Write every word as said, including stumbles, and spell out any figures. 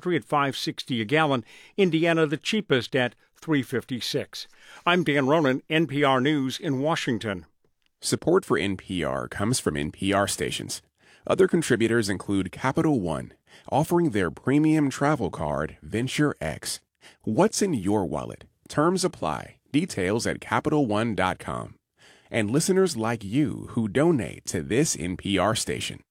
country at five sixty a gallon. Indiana the cheapest at three fifty-six. I'm Dan Ronan, N P R News in Washington. Support for N P R comes from N P R stations. Other contributors include Capital One, offering their premium travel card, Venture X. What's in your wallet? Terms apply. Details at Capital One dot com. And listeners like you who donate to this N P R station.